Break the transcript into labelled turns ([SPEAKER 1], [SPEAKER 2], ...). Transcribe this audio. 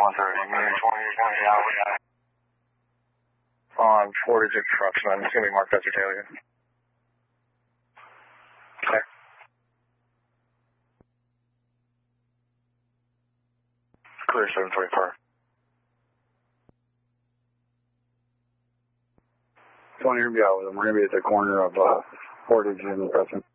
[SPEAKER 1] 130, medium 20 out. On 4-digit trucks, man. It's going to be marked as your tailgate. Okay. Clear 724.
[SPEAKER 2] 20 to be out with them. We're going to be at the corner of 4-digit and Preston.